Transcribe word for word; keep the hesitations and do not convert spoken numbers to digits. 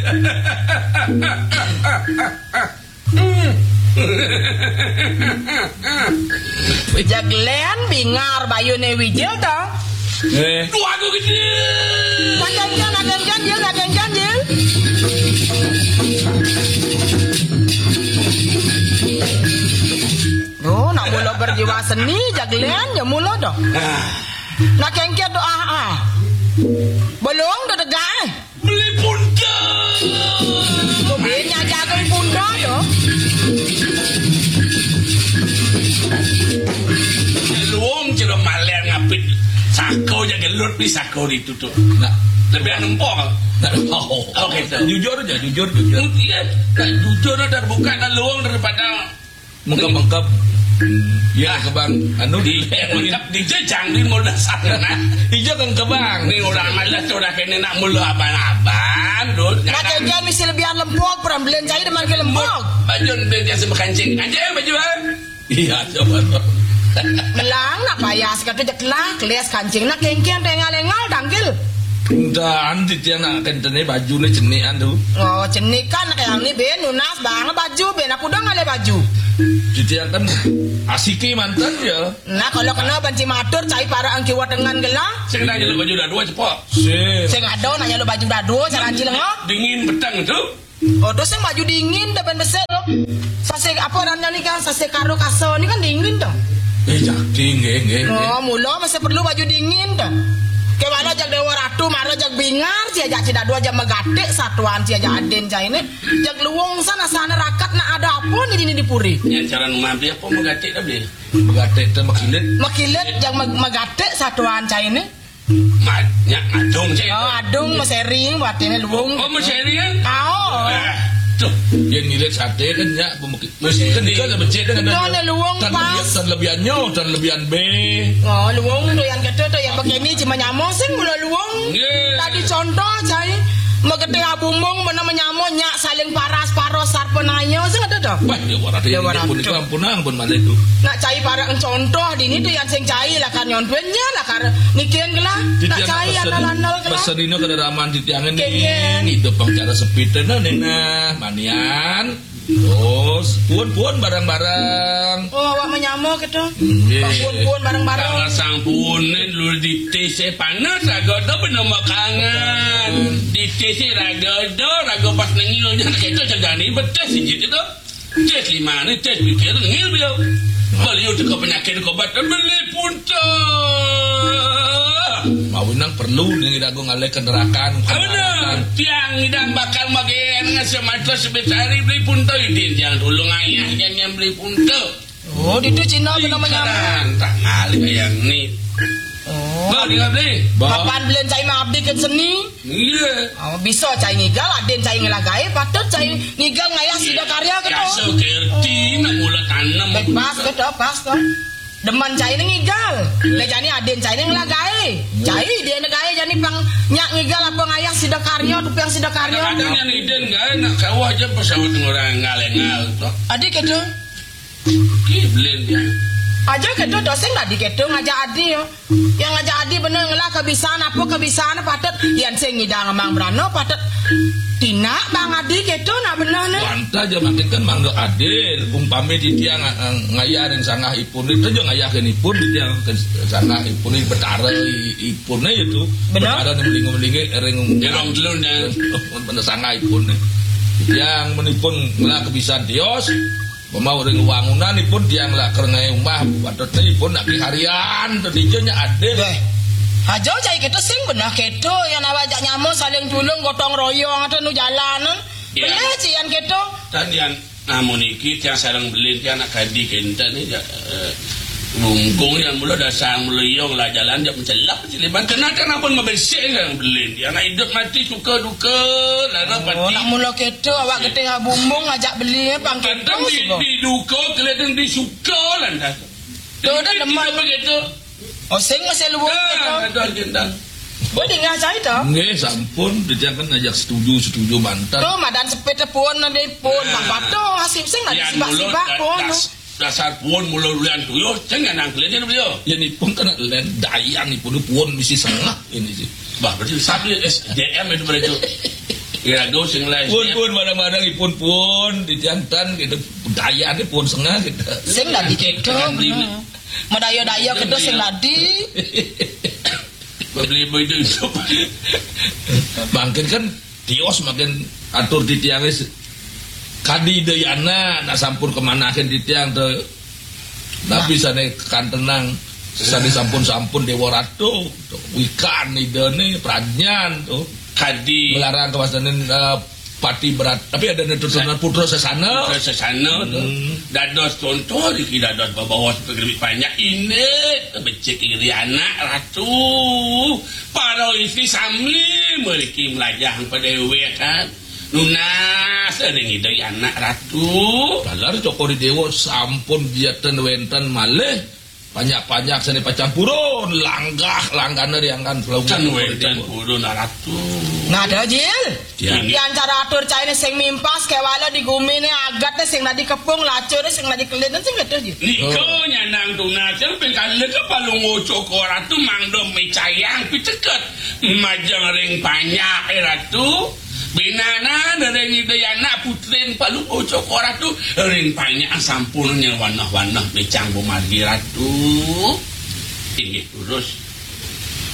Jaglen bingar bayune wijil to. Eh. Dua aku gede. Kagen-kagen kagen-kagen kagen-kagen. Oh, nak mula berjiwa seni jaglen ya mula dah. Nak kengket doa ah. Belum dah tegak. Beli punca. Mobilnya jaga punca dah. Luang cero malen ngapit. Sako je gelut di sako ditutup. Nah, lebih anempok. oh, Oke, jujur aja, jujur, jujur. Iya, jujur ada buka dan luang daripada mengkap-mengkap. Ya, kebang anu di mengkap di jejang di mulut sana. Hijau kan kebang. Ni orang malas sudah kena nak mulu abang-abang, dud. Nak kengket mesti lebih lempok, peran belen cai deman ke lempok. Baju dia sebab kancing. Kancing baju ah. Iya, coba tu. Melang nak payah sekatu jeklak keles kancing nak kengkian tengal-engal dangkil. Dan di tiang nak kentene baju ni cenian tu. Oh cenik kan kayak ni ben nunas bang baju ben aku dah ngale baju. Di tiang kan asiki mantan ya. Nah kalau kena banci matur cai para angki watengan gelah. Saya nak jalan baju dah dua cepat. Si. Saya ngado nak jalan baju dah dua cara anjil ngah. Dingin petang tu. Oh tu saya baju dingin dah ben besar tu. Sase apa namanya ni kan sase karo kaso ni kan dingin tu. Eh jadi nge nge. Oh mula masih perlu baju dingin dah. Kemana jak dewa ratu mara jak bingar cia jak cida dua jam megatik satuan cia jak aden cai ini jak luwung sana sana rakat nak ada apa ni di dipuri. Yang cara numampi apa megatik dah beli. Megatik tu makilit. Makilit jak megatik satuan cai ini. Maknya adung cai. Oh adung mesering buat ini luwung. Oh mesering. Oh. Tuh, yang ngilit sate kan ya pemukit. Mesti kan dia ada becek dengan ada luwung pas. Tan lebihannya, tan lebihan B. Oh, luwung tu yang kata tu yang begini cuma nyamuk sing mula luwung. Tadi contoh cai megede abumung mana menyamuk nyak saling paras paros sarpenayo sing ada tu. Wah, dia warat dia pun itu ampunang pun mana itu. Nak cai para contoh di ni tu yang sing cai lah kan nyontuennya lah kar nikian gelah. Nak cai anal-anal gelah. Pesan ini kada raman di tiangan ni. Itu pangcara sepiten nena manian. Terus puan-puan barang-barang. Oh, awak menyamuk itu. Puan-puan barang-barang. Kalau sang puan ni lu di tese panas raga dah benar makangan. Di tese raga dah raga pas nengil je kita jaga ni betes sijit itu. Tes lima ni tes pikir nengil beliau. Beliau tu penyakit kobat beli punca. Mau nang perlu ni dago ngalai kenderakan. Benar. Tiang idang bakal magen ngasih mata sebesari beli punta idin yang tolong ayah yang beli punta. Oh, itu Cina benar menyamuk. Tak ngali yang ni. Oh. Ba dia beli. Kapan belen cai mengabdi ke seni? Iya. Oh, bisa cai ngigal aden cai ngelagai patut cai ngigal ngayah sida karya ke tu. Ya sekerti nak mula tanam. Pas ke tu, pas tu. Deman cai ni ngigal. Le jani aden cai ni ngelagai. Cai dia ngelagai jani pang nyak ngigal apa ngayah sida karya tu yang sida karya. Kadang yang iden gak nak kawah aja pesawat orang ngalengal tu. Adik ke tu? Ki belen dia. Aja ke tu dosen lah di ke tu ngajak adik yo. Yang ngajak adik bener ngelah kebiasaan apa kebiasaan patut yang sing ngidang mang berano patut tina bang adik ke tu nak bener ni. Wanta aja makin kan mangga adil umpame di tiang ngayah dan sangah ipun itu aja ngayah kan ipun di tiang sangah ipun ini betara ipunnya itu betara ni melingu-melingi ring Jerong telur dan bener sangah ipun yang menipun ngelah kebiasaan dios mau ring wangunan pun dia ngelak kerengai rumah patutnya pun nak harian tadinya adil. Aja cai ketu sing benar ketu yang nawajak nyamuk saling tulung gotong royong atau nu jalanan. Benar cian ketu. Dan yang namun iki yang sarang beli yang nak kadi kenta ni bungkung yang mula dasar meleyong lah jalan dia mencelap ciliban kena kan apa ngebesek yang beli dia nak hidup mati suka duka lara pati. Oh nak mula ketu awak getih bumbung ngajak beli pang ketu. Kadang di, di duka kelihatan di suka lah dah. Tu dah deman begitu. Oh sing masih luwung ketu. Ada gendang. Boleh ngah cai tu? Nggih sampun dia kan ajak setuju-setuju mantan. Tu madan sepeda pun nanti pun bang batu hasib sing nak sibak-sibak pun. Dasar puan mula lulian tuyo jangan nang kelihatan beliau. Ya ni pun kan len dayan ni pun puan mesti sengah ini sih. Bah berarti sabi S D M itu berarti. Irago sing les. Pun pun barang-barang ipun pun dijantan gitu budaya ini pun sengah gitu. Sing ladi kedo. Medaya-daya kedo sing ladi. Beli begitu itu. Makin kan tios makin atur di tiang kadi deyana nak sampun kemanakin di tiang tuh. Tapi sana kan tenang. Sana sampun-sampun Dewa Ratu, wikan idene pranyan tuh. Kadi Melarang kewasanan uh, pati berat. Tapi ada tutunan putra sesana. Putra sesana tu. Dados contoh di dados bawa seperti banyak ini becek iri anak ratu. Para istri sami memiliki melajang pada dewe kan. Lunas sering ide anak ratu. Balar cokori dewa sampun biatan wenten malih. Banyak-banyak seni pacampurun langgah langgana diangkan Can wenten purun ratu. Ngada Jil. Ya. Di antara atur caine sing mimpas kewala di gumine agatne sing nadi kepung lacure sing nadi kelit sing letuh Jil. Niko nyanang tunacel pengkale ke palung oco ko ratu mangdo mecayang piteket. Majang ring banyak eh ratu. Binana dari dayana putrin palu oco ko ratu ring banyak sampurnya wanah-wanah mecang bumargi ratu. Ini terus